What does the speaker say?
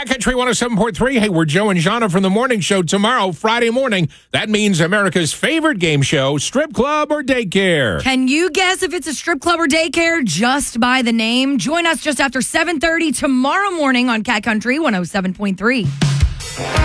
Cat Country 107.3. Hey, we're Joe and Jana from the morning show tomorrow, Friday morning. That means America's favorite game show, strip club or daycare. Can you guess if it's a strip club or daycare just by the name? Join us just after 7:30 tomorrow morning on Cat Country 107.3.